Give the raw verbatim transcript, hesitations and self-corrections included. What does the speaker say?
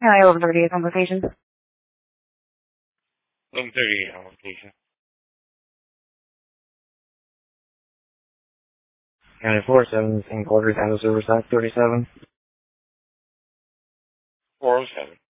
County over thirty-eight on location. Over thirty-eight on location. County four seven, in quarters, out of service, act thirty-seven. four oh seven.